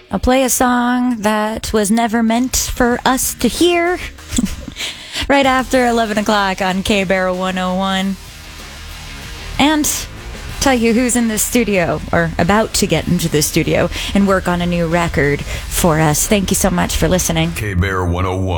I'll play a song that was never meant for us to hear right after 11 o'clock on K-Barrel 101. And tell you who's in the studio, or about to get into the studio and work on a new record for us. Thank you so much for listening. K-Barrel 101.